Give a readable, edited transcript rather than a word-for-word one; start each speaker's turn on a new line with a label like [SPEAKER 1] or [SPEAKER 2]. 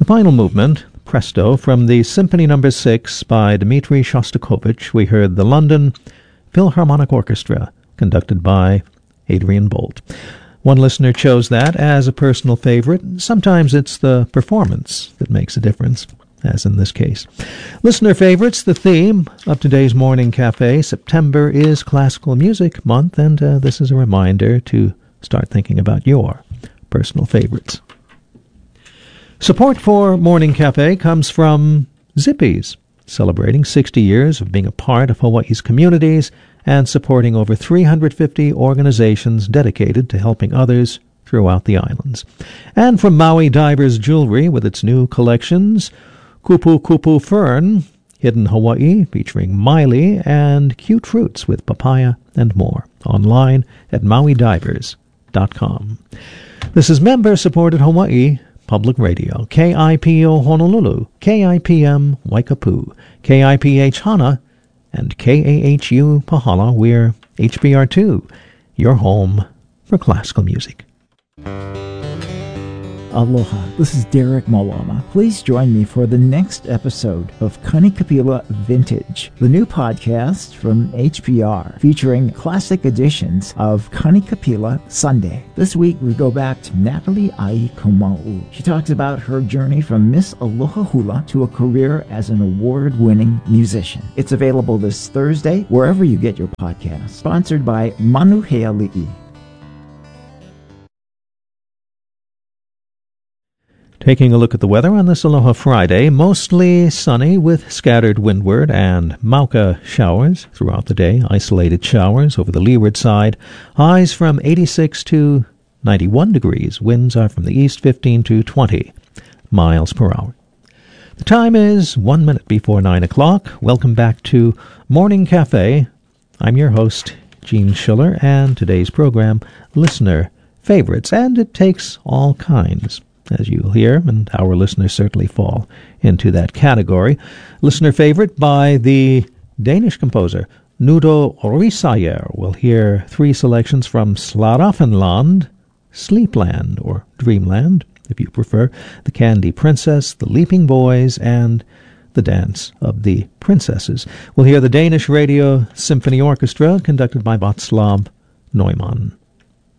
[SPEAKER 1] The final movement, Presto, from the Symphony No. 6 by Dmitri Shostakovich. We heard the London Philharmonic Orchestra, conducted by Adrian Bolt. One listener chose that as a personal favorite. Sometimes it's the performance that makes a difference, as in this case. Listener favorites, the theme of today's Morning Cafe. September is Classical Music Month, and this is a reminder to start thinking about your personal favorites. Support for Morning Cafe comes from Zippy's, celebrating 60 years of being a part of Hawaii's communities and supporting over 350 organizations dedicated to helping others throughout the islands. And from Maui Divers Jewelry with its new collections, Kupu Kupu Fern, Hidden Hawaii, featuring Miley, and cute fruits with papaya and more. Online at MauiDivers.com. This is member-supported Hawaii Public Radio, KIPO Honolulu, KIPM Waikapu, KIPH Hana, and KAHU Pahala. We're HBR2, your home for classical music.
[SPEAKER 2] Aloha, this is Derek Malama. Please join me for the next episode of Kanikapila Vintage, the new podcast from HPR, featuring classic editions of Kanikapila Sunday. This week we go back to Natalie Ai Komau. She talks about her journey from Miss Aloha Hula to a career as an award-winning musician. It's available this Thursday, wherever you get your podcasts. Sponsored by Manuheali'i.
[SPEAKER 1] Taking a look at the weather on this Aloha Friday, mostly sunny with scattered windward and Mauka showers throughout the day, isolated showers over the leeward side, highs from 86 to 91 degrees, winds are from the east 15 to 20 miles per hour. The time is 1 minute before 9 o'clock. Welcome back to Morning Cafe. I'm your host, Gene Schiller, and today's program, Listener Favorites, and it takes all kinds, as you'll hear, and our listeners certainly fall into that category. Listener favorite by the Danish composer Nudo Risager. We'll hear three selections from Slaraffenland, Sleepland, or Dreamland, if you prefer, The Candy Princess, The Leaping Boys, and The Dance of the Princesses. We'll hear the Danish Radio Symphony Orchestra, conducted by Václav Neumann.